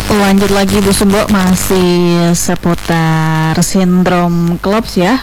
Lanjut lagi Bu Sumbo, masih seputar sindrom Klops ya.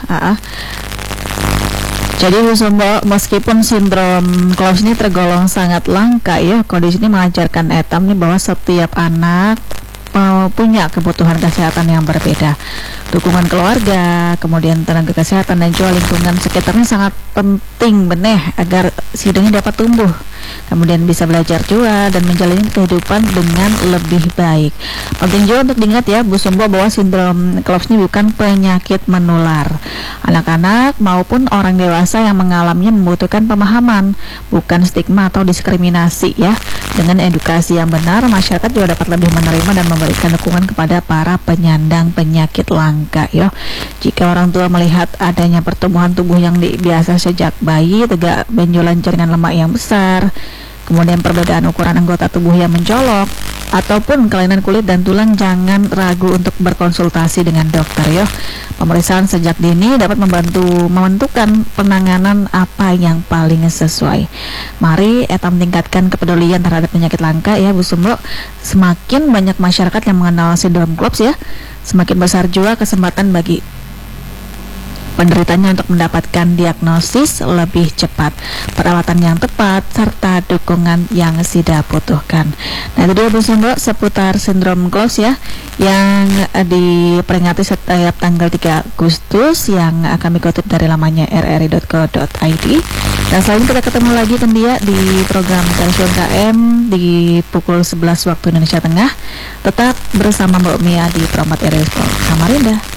Jadi Bu Sumbo, meskipun sindrom Klops ini tergolong sangat langka ya, kondisi ini mengajarkan Etam nih bahwa setiap anak punya kebutuhan kesehatan yang berbeda. Dukungan keluarga, kemudian tenaga kesehatan dan juga lingkungan sekitarnya sangat penting benih agar si ini dapat tumbuh, kemudian bisa belajar juga dan menjalani kehidupan dengan lebih baik. Penting juga untuk diingat ya Bu Sumbo bahwa sindrom Klops ini bukan penyakit menular. Anak-anak maupun orang dewasa yang mengalaminya membutuhkan pemahaman, bukan stigma atau diskriminasi ya. Dengan edukasi yang benar, masyarakat juga dapat lebih menerima dan memberikan dukungan kepada para penyandang penyakit langka ya. Jika orang tua melihat adanya pertumbuhan tubuh yang biasa sejak bayi, tegak benjolan jaringan lemak yang besar, kemudian perbedaan ukuran anggota tubuh yang mencolok, ataupun kelainan kulit dan tulang, jangan ragu untuk berkonsultasi dengan dokter ya. Pemeriksaan sejak dini dapat membantu menentukan penanganan apa yang paling sesuai. Mari Etam tingkatkan kepedulian terhadap penyakit langka ya Bu Sumbo. Semakin banyak masyarakat yang mengenal sindrom Klops ya, semakin besar juga kesempatan bagi penderitanya untuk mendapatkan diagnosis lebih cepat, perawatan yang tepat, serta dukungan yang SIDA butuhkan. Nah itu dia Bu Sumbo seputar sindrom Klops ya, yang diperingati setiap tanggal 3 Agustus yang kami kutip dari lamannya rri.co.id. Dan selanjutnya kita ketemu lagi tentunya di program Televisi KM di pukul 11 waktu Indonesia Tengah. Tetap bersama Mbak Mia di Promat RRI Samarinda.